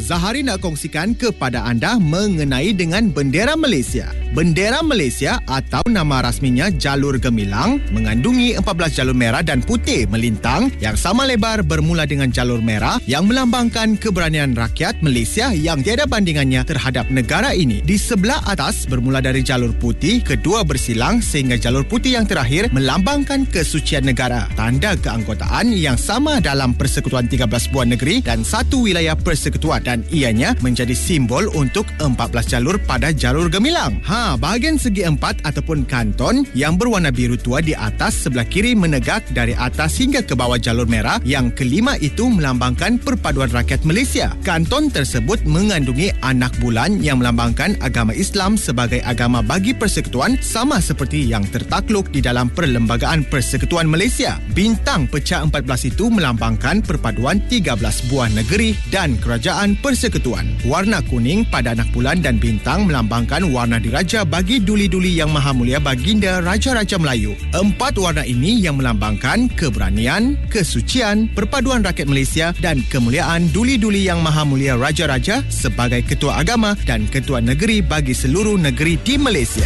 Zahari nak kongsikan kepada anda mengenai dengan bendera Malaysia. Bendera Malaysia atau nama rasminya Jalur Gemilang mengandungi 14 jalur merah dan putih melintang yang sama lebar bermula dengan jalur merah yang melambangkan keberanian rakyat Malaysia yang tiada bandingannya terhadap negara ini. Di sebelah atas bermula dari jalur putih, kedua bersilang sehingga jalur putih yang terakhir melambangkan kesucian negara, tanda keanggotaan yang sama dalam Persekutuan 13 Buah Negeri dan satu wilayah persekutuan, dan ianya menjadi simbol untuk 14 jalur pada Jalur Gemilang. Bahagian segi empat ataupun kanton yang berwarna biru tua di atas sebelah kiri menegak dari atas hingga ke bawah jalur merah, yang kelima itu melambangkan perpaduan rakyat Malaysia. Kanton tersebut mengandungi anak bulan yang melambangkan agama Islam sebagai agama bagi persekutuan, sama seperti yang tertakluk di dalam Perlembagaan Persekutuan Malaysia. Bintang pecah 14 itu melambangkan perpaduan 13 buah negeri dan kerajaan persekutuan. Warna kuning pada anak bulan dan bintang melambangkan warna diraja bagi duli-duli yang maha mulia baginda Raja-Raja Melayu. 4 warna ini yang melambangkan keberanian, kesucian, perpaduan rakyat Malaysia dan kemuliaan duli-duli yang maha mulia Raja-Raja sebagai ketua agama dan ketua negeri bagi seluruh negeri di Malaysia.